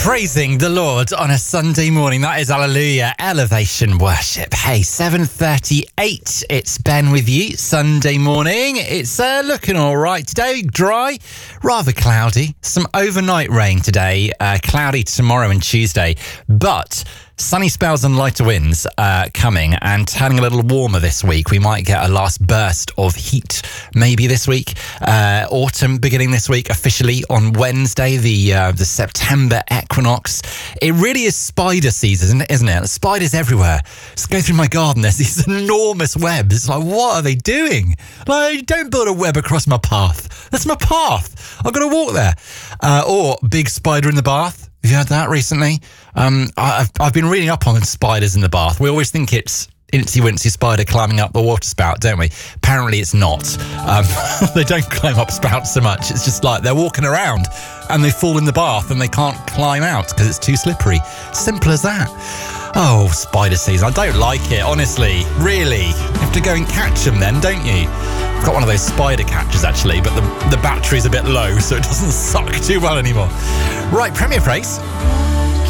Praising the Lord on a Sunday morning. That is Hallelujah, Elevation Worship. Hey, 7:38. It's Ben with you. Sunday morning. It's looking all right today. Dry, rather cloudy. Some overnight rain today. Cloudy tomorrow and Tuesday. But sunny spells and lighter winds coming and turning a little warmer this week. We might get a last burst of heat maybe this week. Autumn beginning this week officially on Wednesday, the September equinox. It really is spider season, isn't it? Spiders everywhere. Just go through my garden. There's these enormous webs. It's like, what are they doing? Like, don't build a web across my path. That's my path. I've got to walk there. Or big spider in the bath. Have you heard that recently? I've been reading up on spiders in the bath. We always think it's Incy-wincy spider climbing up the water spout, don't we? Apparently it's not. They don't climb up spouts so much. It's just like they're walking around and they fall in the bath and they can't climb out because it's too slippery. Simple as that. Oh, spider season. I don't like it, honestly. Really. You have to go and catch them then, don't you? I've got one of those spider catchers, actually, but the battery's a bit low, so it doesn't suck too well anymore. Right, Premier Praise.